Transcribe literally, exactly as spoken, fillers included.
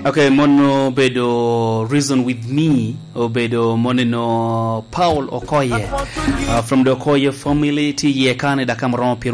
Okay, mono bedo reason with me obedo moneno Paul Okoye uh, from the Okoye family ti ye Canada kamro